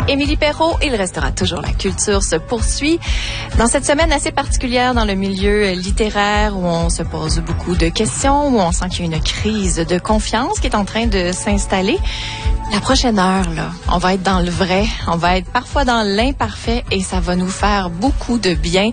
Émilie Perrault, il restera toujours la culture se poursuit. Dans cette semaine assez particulière dans le milieu littéraire où on se pose beaucoup de questions, où on sent qu'il y a une crise de confiance qui est en train de s'installer. La prochaine heure, là, on va être dans le vrai, on va être parfois dans l'imparfait et ça va nous faire beaucoup de bien.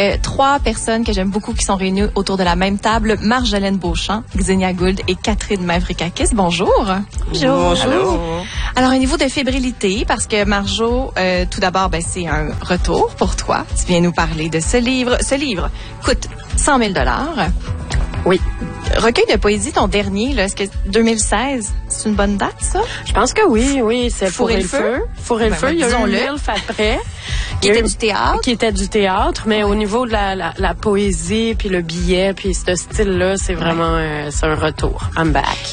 3 personnes que j'aime beaucoup qui sont réunies autour de la même table, Marjolaine Beauchamp, Xenia Gould et Catherine Mavrikakis. Bonjour. Bonjour. Bonjour. Alors, au niveau de fébrilité, parce que Marjo, tout d'abord, c'est un retour pour toi. Tu viens nous parler de ce livre. Ce livre coûte 100 000 $. Oui. Recueil de poésie, ton dernier, là, est-ce que 2016, c'est une bonne date, ça? Je pense que oui, c'est Fourrer le feu. Fourrer le feu, il y a eu le après. Qui était du théâtre? Qui était du théâtre, mais au niveau de la poésie, puis le billet, puis ce style-là, c'est vraiment c'est un retour. I'm back.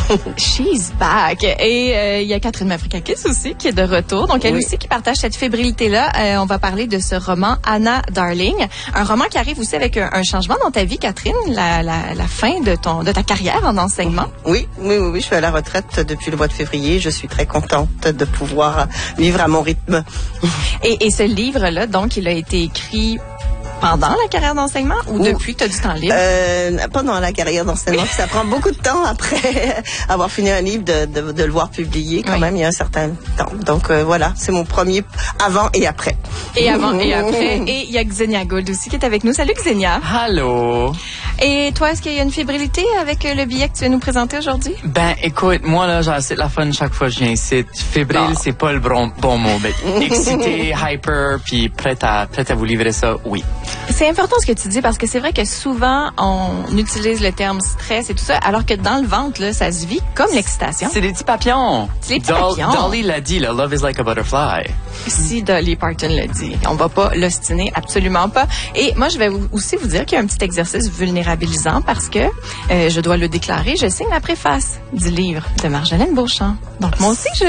She's back. Et il y a Catherine Mavrikakis aussi qui est de retour. Donc, elle aussi qui partage cette fébrilité-là. On va parler de ce roman Anna Darling. Un roman qui arrive aussi avec un changement dans ta vie, Catherine, la fin de ta carrière en enseignement. Oui. Je suis à la retraite depuis le mois de février. Je suis très contente de pouvoir vivre à mon rythme. Et ce livre-là, donc, il a été écrit pendant la carrière d'enseignement ou depuis que tu as du temps libre? Pendant la carrière d'enseignement. Ça prend beaucoup de temps après avoir fini un livre de le voir publié quand même il y a un certain temps. Donc voilà, c'est mon premier avant et après. Et avant et après. Et il y a Xenia Gould aussi qui est avec nous. Salut Xenia. Allô. Et toi, est-ce qu'il y a une fébrilité avec le billet que tu vas nous présenter aujourd'hui? Ben, écoute, moi, là, j'ai assez de la fun chaque fois que je viens ici. Fébrile, c'est pas le bon mot, mais excité, hyper, puis prête à vous livrer ça, oui. C'est important ce que tu dis parce que c'est vrai que souvent, on utilise le terme stress et tout ça, alors que dans le ventre, là, ça se vit comme l'excitation. C'est des petits papillons. C'est les petits papillons. Dolly l'a dit, là, love is like a butterfly. Si Dolly Parton l'a dit. On va pas l'ostiner, absolument pas. Et moi, je vais aussi vous dire qu'il y a un petit exercice vulnérabilisant parce que, je dois le déclarer, je signe la préface du livre de Marjolaine Beauchamp. Donc, moi aussi,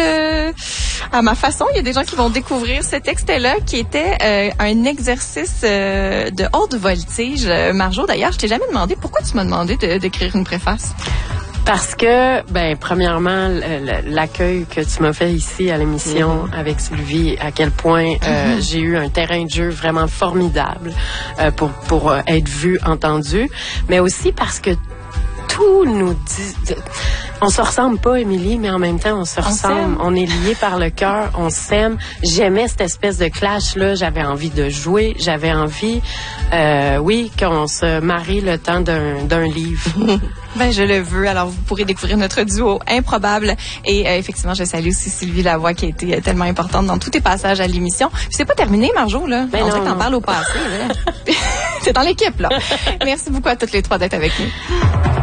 à ma façon, il y a des gens qui vont découvrir ce texte-là qui était un exercice de haute voltige. Marjo, d'ailleurs, je t'ai jamais demandé pourquoi tu m'as demandé d'écrire une préface. Parce que, premièrement, l'accueil que tu m'as fait ici à l'émission avec Sylvie, à quel point j'ai eu un terrain de jeu vraiment formidable pour être vu, entendu, mais aussi parce que tout nous dit... On se ressemble pas, Émilie, mais en même temps, on se ressemble. On est liés par le cœur, on s'aime. J'aimais cette espèce de clash-là. J'avais envie de jouer. J'avais envie, qu'on se marie le temps d'un livre. Je le veux. Alors, vous pourrez découvrir notre duo improbable. Et effectivement, je salue aussi Sylvie Lavoie qui a été tellement importante dans tous tes passages à l'émission. Puis c'est pas terminé, Marjo, là. On dirait que t'en parles au passé, là. C'est dans l'équipe, là. Merci beaucoup à toutes les 3 d'être avec nous.